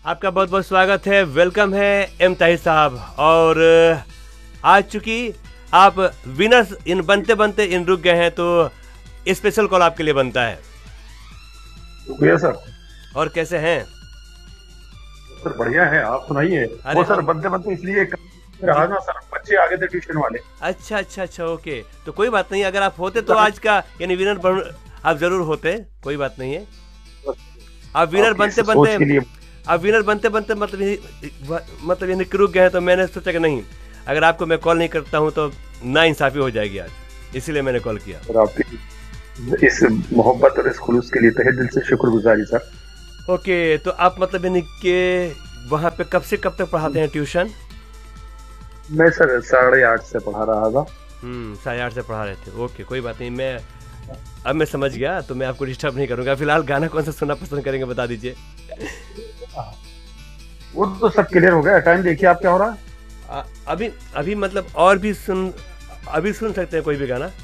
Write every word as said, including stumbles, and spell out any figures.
आपका बहुत बहुत स्वागत है, वेलकम है एम ताहिर साहब। और आज चूंकि आप विनर्स इन बनते बनते इन रुक गए हैं तो स्पेशल कॉल आपके लिए बनता है। शुक्रिया सर। और कैसे हैं सर? बढ़िया है, आप सुनाइए। वो सर बनते बनते इसलिए रहा ना सर, बच्चे आ गए थे ट्यूशन वाले। अच्छा अच्छा अच्छा ओके, तो कोई बात नहीं, अगर आप होते तो आज का यानी विनर बन आप जरूर होते, कोई बात नहीं है। आप विनर बनते बनते अब विनर बनते बनते मतलब यही मतलब यानी रुक गए हैं, तो मैंने सोचा कि नहीं, अगर आपको मैं कॉल नहीं करता हूं तो ना इंसाफी हो जाएगी आज, इसीलिए मैंने कॉल किया। सर आपकी इस मोहब्बत और इस खुलूस के लिए तहे दिल से शुक्रगुजारी सर। ओके, तो आप मतलब यानी कि वहाँ पे कब से कब तक पढ़ाते हैं ट्यूशन? मैं सर साढ़े आठ से पढ़ा रहा था। हम्म साढ़े आठ से पढ़ा रहे थे। ओके, कोई बात नहीं, मैं अब मैं समझ गया, तो मैं आपको डिस्टर्ब नहीं करूंगा। फिलहाल गाना कौन सा सुनना पसंद करेंगे बता दीजिए। वो तो सब क्लियर हो गया। टाइम देखिए आप क्या हो रहा है। आ, अभी अभी मतलब और भी सुन अभी सुन सकते हैं कोई भी गाना।